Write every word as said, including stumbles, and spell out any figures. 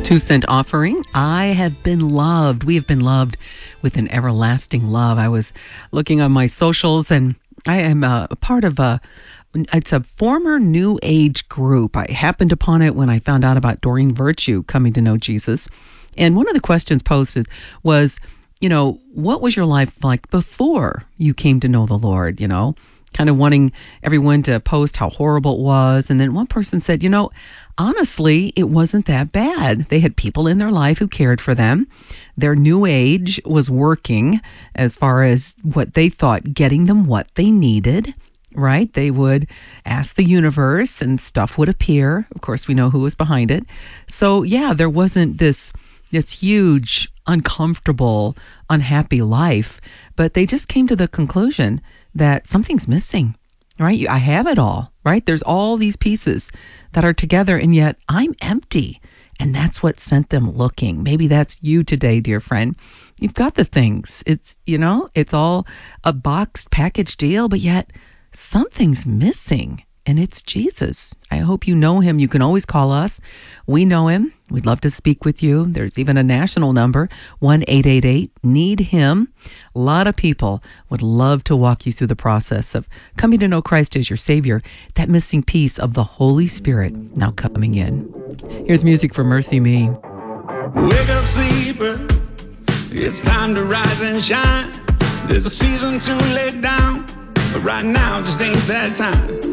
Two cent offering. I have been loved. We have been loved with an everlasting love. I was looking on my socials, and I am a, a part of a, it's a former New Age group. I happened upon it when I found out about Doreen Virtue coming to know Jesus. And one of the questions posted was, you know, what was your life like before you came to know the Lord, you know? Kind of wanting everyone to post how horrible it was. And then one person said, you know, honestly, it wasn't that bad. They had people in their life who cared for them. Their new age was working as far as what they thought, getting them what they needed, right? They would ask the universe and stuff would appear. Of course, we know who was behind it. So yeah, there wasn't this, this huge, uncomfortable, unhappy life, but they just came to the conclusion that something's missing, right? I have it all, right? There's all these pieces that are together, and yet I'm empty. And that's what sent them looking. Maybe that's you today, dear friend. You've got the things. It's, you know, it's all a boxed package deal, but yet something's missing. And it's Jesus. I hope you know him. You can always call us. We know him. We'd love to speak with you. There's even a national number, one eight eight eight need him. A lot of people would love to walk you through the process of coming to know Christ as your Savior, that missing piece of the Holy Spirit now coming in. Here's music for Mercy Me. Wake up, sleeper. It's time to rise and shine. There's a season to lay down, but right now just ain't that time.